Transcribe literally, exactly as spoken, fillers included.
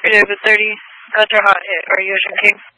David thirty, Gunter Hot hit. Are you Ocean King?